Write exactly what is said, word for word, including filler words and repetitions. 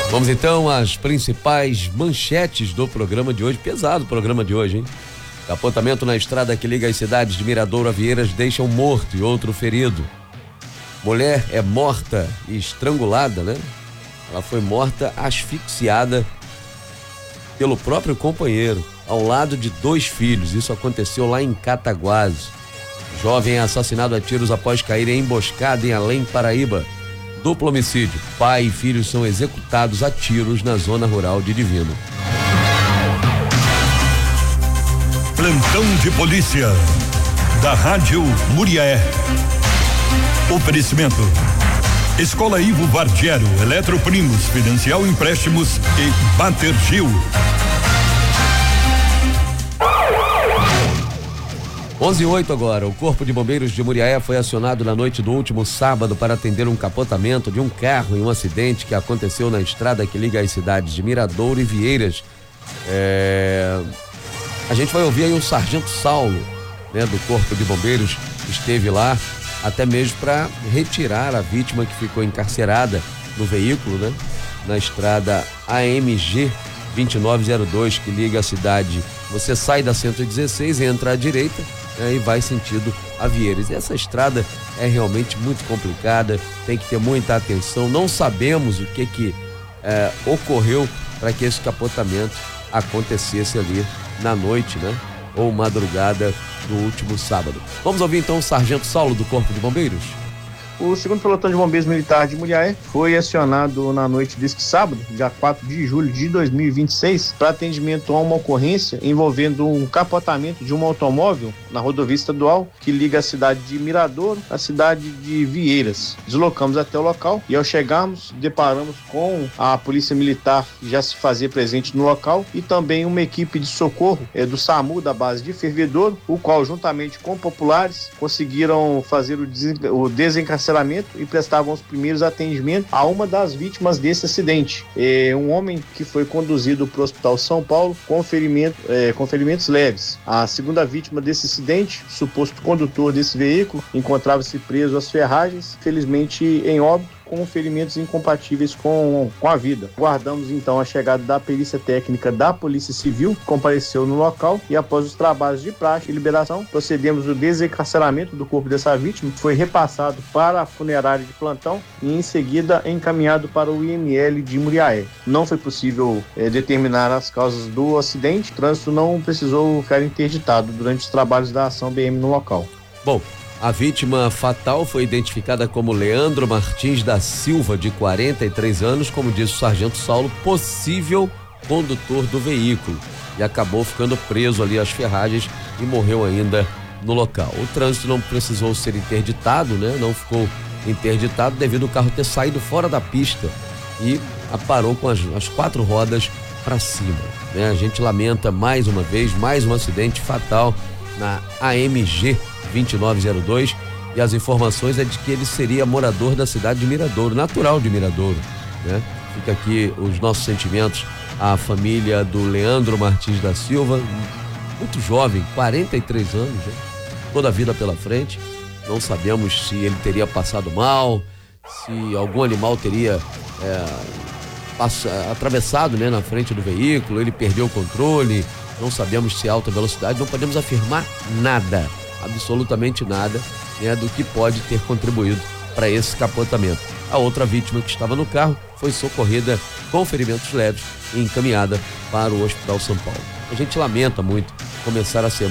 Vamos então às principais manchetes do programa de hoje. Pesado o programa de hoje, hein? Capotamento na estrada que liga as cidades de Miradouro a Vieiras deixa um morto e outro ferido. Mulher é morta e estrangulada, né? Ela foi morta asfixiada pelo próprio companheiro, ao lado de dois filhos. Isso aconteceu lá em Cataguases. Jovem é assassinado a tiros após cair em emboscada em Além Paraíba. Duplo homicídio. Pai e filhos são executados a tiros na zona rural de Divino. Plantão de polícia da Rádio Muriaé. Oferecimento: Escola Ivo Vardiero, Eletroprimos, Financial Empréstimos e Batergil. onze e oito agora. O Corpo de Bombeiros de Muriaé foi acionado na noite do último sábado para atender um capotamento de um carro em um acidente que aconteceu na estrada que liga as cidades de Miradouro e Vieiras. É... A gente vai ouvir aí o Sargento Saulo, né, do Corpo de Bombeiros, que esteve lá até mesmo para retirar a vítima que ficou encarcerada no veículo, né, na estrada A M G vinte e nove zero dois, que liga a cidade. Você sai da cento e dezesseis, entra à direita, né, e vai sentido a Vieiras. Essa estrada é realmente muito complicada, tem que ter muita atenção. Não sabemos o que que é, ocorreu para que esse capotamento acontecesse ali na noite, né, ou madrugada do último sábado. Vamos ouvir então o Sargento Saulo do Corpo de Bombeiros. O segundo Pelotão de Bombeiros Militar de Muriaé foi acionado na noite deste sábado, dia quatro de julho de dois mil e vinte e seis, para atendimento a uma ocorrência envolvendo um capotamento de um automóvel na rodovia estadual que liga a cidade de Miradouro à cidade de Vieiras. Deslocamos até o local e, ao chegarmos, deparamos com a Polícia Militar que já se fazia presente no local e também uma equipe de socorro é, do SAMU da base de Fervedouro, o qual, juntamente com populares, conseguiram fazer o, desen- o desencarceramento e prestavam os primeiros atendimentos a uma das vítimas desse acidente. É um homem que foi conduzido para o Hospital São Paulo com, ferimento, é, com ferimentos leves. A segunda vítima desse acidente, suposto condutor desse veículo, encontrava-se preso às ferragens, felizmente em óbito, com ferimentos incompatíveis com, com a vida. Guardamos então a chegada da perícia técnica da Polícia Civil, que compareceu no local, e após os trabalhos de praxe e liberação, procedemos ao desencarceramento do corpo dessa vítima, que foi repassado para a funerária de plantão e em seguida encaminhado para o I M L de Muriaé. Não foi possível é, determinar as causas do acidente, o trânsito não precisou ficar interditado durante os trabalhos da ação B M no local. Bom, a vítima fatal foi identificada como Leandro Martins da Silva, de quarenta e três anos, como disse o Sargento Saulo, possível condutor do veículo, e acabou ficando preso ali às ferragens e morreu ainda no local. O trânsito não precisou ser interditado, né? Não ficou interditado devido ao carro ter saído fora da pista e parou com as, as quatro rodas para cima, né? A gente lamenta mais uma vez, mais um acidente fatal na A M G vinte e nove zero dois, e as informações é de que ele seria morador da cidade de Miradouro, natural de Miradouro, né? Fica aqui os nossos sentimentos à família do Leandro Martins da Silva, muito jovem, quarenta e três anos, né? Toda a vida pela frente. Não sabemos se ele teria passado mal, se algum animal teria é, passa, atravessado, né, na frente do veículo, ele perdeu o controle. Não sabemos se é alta velocidade, não podemos afirmar nada, absolutamente nada, né, do que pode ter contribuído para esse capotamento. A outra vítima que estava no carro foi socorrida com ferimentos leves e encaminhada para o Hospital São Paulo. A gente lamenta muito começar a semana